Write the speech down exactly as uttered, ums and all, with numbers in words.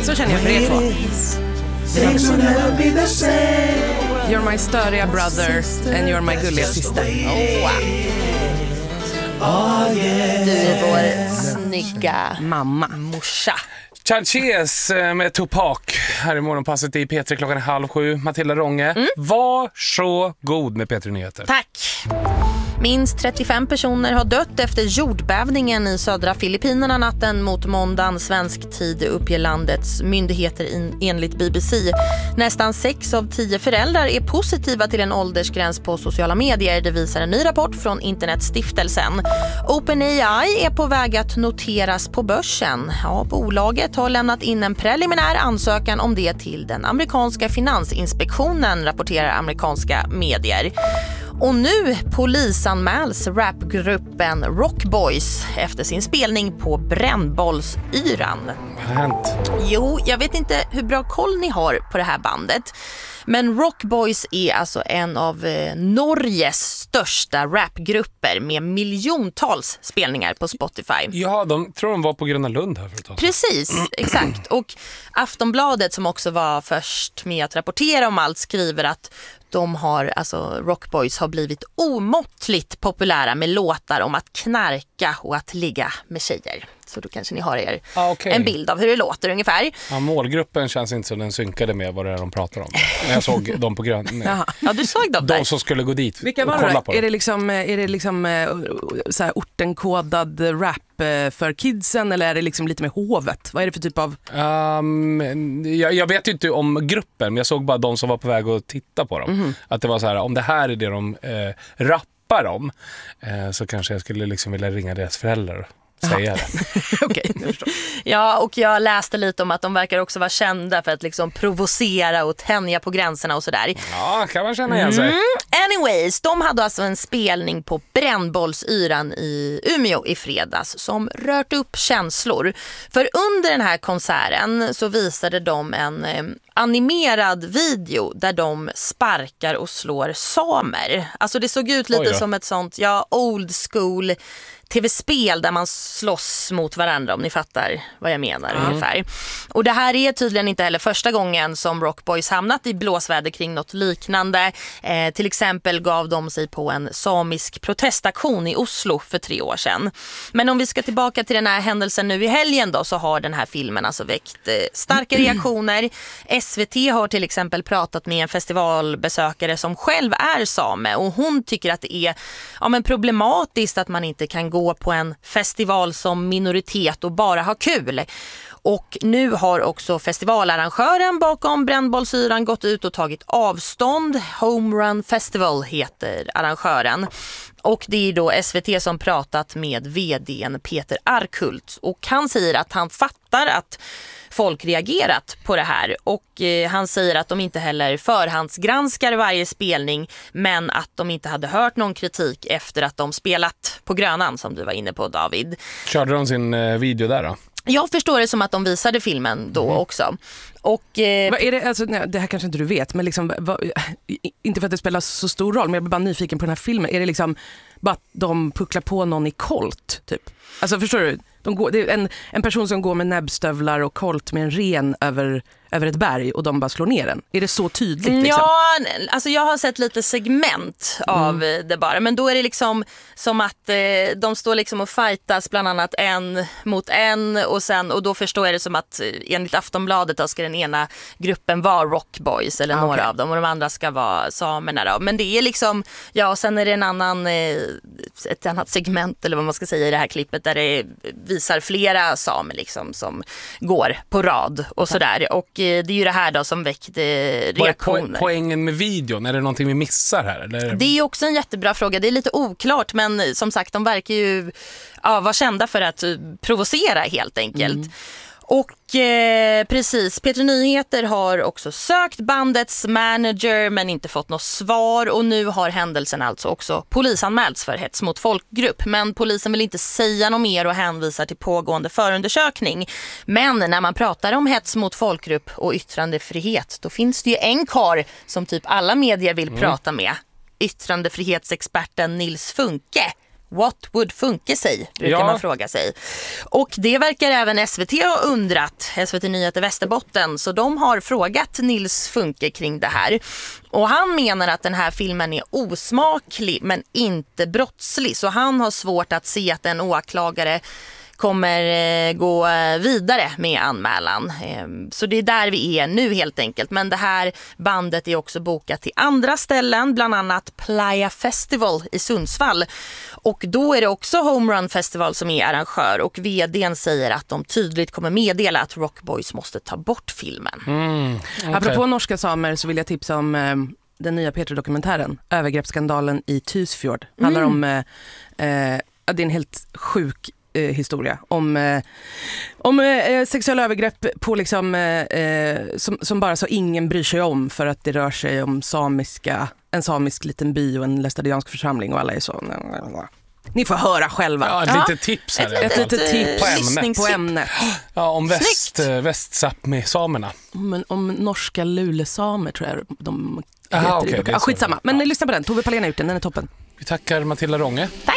Så känner jag för er två. You're my störiga brother and you're my gulliga syster. Oh. Du är vår snygga mamma. morsa. Chanches med Tupac här i morgonpasset i P tre klockan halv sju. Matilda Ronge, mm. var så god med P tre Nyheter. Tack. Minst trettiofem personer har dött efter jordbävningen i södra Filippinerna natten mot måndagen svensk tid, uppger landets myndigheter in, enligt B B C. Nästan sex av tio föräldrar är positiva till en åldersgräns på sociala medier. Det visar en ny rapport från Internetstiftelsen. OpenAI är på väg att noteras på börsen. Ja, bolaget har lämnat in en preliminär ansökan om det till den amerikanska finansinspektionen, rapporterar amerikanska medier. Och nu polisanmäls rapgruppen Rock Boys efter sin spelning på Brännbollsyran. Vad har hänt? Jo, jag vet inte hur bra koll ni har på det här bandet. Men Rock Boys är alltså en av eh, Norges största rapgrupper med miljontals spelningar på Spotify. Ja, de tror de var på Gröna Lund här förut. Precis, exakt. Och Aftonbladet, som också var först med att rapportera om allt, skriver att de har, alltså Rock Boys har blivit omåttligt populära med låtar om att knarka och att ligga med tjejer. Så då kanske ni har er ah, okay. en bild av hur det låter ungefär. Ja, målgruppen känns inte som den synkade med vad det är de pratar om. Jag såg dem på grön. Ja, du såg dem där. De som skulle gå dit. Vilka var och kolla det? på Är det liksom, är det liksom så här ortenkodad rap för kidsen, eller är det liksom lite med hovet? Vad är det för typ av... Um, jag, jag vet ju inte om gruppen, men jag såg bara de som var på väg att titta på dem. Mm-hmm. Att det var så här, om det här är det de eh, rappar om, eh, så kanske jag skulle liksom vilja ringa deras föräldrar. Säga det. Okej, jag förstår. Ja, och jag läste lite om att de verkar också vara kända för att liksom provocera och tänja på gränserna och sådär. Ja, kan man känna igen sig. Mm. Anyways, de hade alltså en spelning på Brännbollsyran i Umeå i fredags som rört upp känslor. För under den här konserten så visade de en eh, animerad video där de sparkar och slår samer. Alltså det såg ut lite som ett sånt, ja, old school tv-spel där man slåss mot varandra, om ni fattar vad jag menar mm. ungefär. Och det här är tydligen inte heller första gången som Rock Boys hamnat i blåsväder kring något liknande. Eh, till exempel gav de sig på en samisk protestaktion i Oslo för tre år sedan. Men om vi ska tillbaka till den här händelsen nu i helgen då, så har den här filmen alltså väckt eh, starka reaktioner. S V T har till exempel pratat med en festivalbesökare som själv är same, och hon tycker att det är ja, men problematiskt att man inte kan gå gå på en festival som minoritet och bara ha kul. Och nu har också festivalarrangören bakom Brännbollsyran gått ut och tagit avstånd. Home Run Festival heter arrangören. Och det är då S V T som pratat med vdn Peter Arkult. Och han säger att han fattar att folk reagerat på det här, och eh, han säger att de inte heller förhandsgranskar varje spelning, men att de inte hade hört någon kritik efter att de spelat på Grönan, som du var inne på, David. Körde de sin eh, video där då? Jag förstår det som att de visade filmen då mm. också. Och, eh, vad är det, alltså, nej, det här kanske inte du vet, men liksom, vad, inte för att det spelar så stor roll, men jag blir bara nyfiken på den här filmen. Är det liksom bara att de pucklar på någon i kolt, typ? Alltså förstår du? De går, det är en, en person som går med näbbstövlar och kolt med en ren över, över ett berg, och de bara slår ner den. Är det så tydligt? Liksom? Ja, alltså jag har sett lite segment av mm. det bara. Men då är det liksom som att eh, de står liksom och fightas bland annat en mot en. Och, sen, och då förstår jag det som att enligt Aftonbladet då ska den ena gruppen vara Rock Boys, eller ah, några okay. av dem. Och de andra ska vara samerna då. Men det är liksom, ja, och sen är det en annan, eh, ett annat segment eller vad man ska säga i det här klippet, där det visar flera samer liksom som går på rad och sådär. Och det är ju det här då som väckte reaktioner. Vad är poängen med videon? Är det någonting vi missar här? Eller? Det är också en jättebra fråga. Det är lite oklart, men som sagt, de verkar ju ja, vara kända för att provocera helt enkelt. Mm. Och eh, precis, P tre Nyheter har också sökt bandets manager men inte fått något svar, och nu har händelsen alltså också polisanmälts för hets mot folkgrupp. Men polisen vill inte säga något mer och hänvisar till pågående förundersökning. Men när man pratar om hets mot folkgrupp och yttrandefrihet, då finns det ju en kar som typ alla medier vill mm. prata med. Yttrandefrihetsexperten Nils Funke. What would funka sig, brukar Ja. man fråga sig. Och det verkar även S V T ha undrat, S V T Nyheter Västerbotten, så de har frågat Nils Funke kring det här. Och han menar att den här filmen är osmaklig men inte brottslig, så han har svårt att se att en åklagare kommer eh, gå vidare med anmälan. Eh, så det är där vi är nu helt enkelt. Men det här bandet är också bokat till andra ställen, bland annat Playa Festival i Sundsvall. Och då är det också Home Run Festival som är arrangör, och vdn säger att de tydligt kommer meddela att Rock Boys måste ta bort filmen. Mm, okay. Apropå norska samer så vill jag tipsa om eh, den nya P tre-dokumentären Övergreppsskandalen i Tysfjord. Det handlar Mm. om, eh, eh, det är en helt sjuk historia om, eh, om eh, sexuella övergrepp på liksom, eh, som, som bara så ingen bryr sig om, för att det rör sig om samiska, en samisk liten by och en lästadiansk församling, och alla är så. Ni får höra själva. Ja, ett Ja. litet tips här. Ett, i alla ett, fall. ett, litet tips på ämnet. lyssningstips. På ämnet. Ja, om väst, Snyggt. eh, västsapmi-samerna. Men om norska lulesamer tror jag de Aha, heter okej, i- det är ja, så. skitsamma. Men Ja. lyssna på den. Tove Palén har gjort den, den är toppen. Vi tackar Matilda Ronge. Tack!